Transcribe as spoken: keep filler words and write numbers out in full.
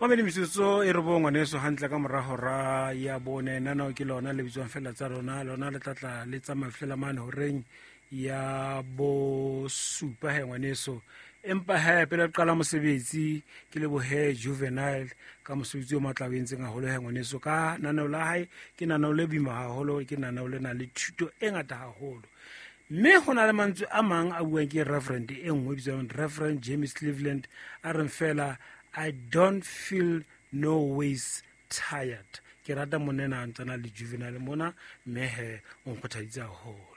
Mamedi metsotso e re bo ngwaneso hantle ka morago ra ya bone nana ke lona le bitswang fela tsa rona lona le tlatla le tsa maflela mane horeng ya bo supa he ngwaneso empa he pele re qala mosebetsi ke le bohe Juvenile ka mosebetsi o matla o entseng haholo he ngwaneso ka nana la hae ke nana le bima haholo ke nana le na le thuto e ngata haholo mme hona le mantswe a mang a buang ke Reverend e nngwe bitswang Reverend James Cleveland a re fela I don't feel no ways tired. Ke rata monena a ntsana le Juvenile mona mme he o nkgothaditse haholo.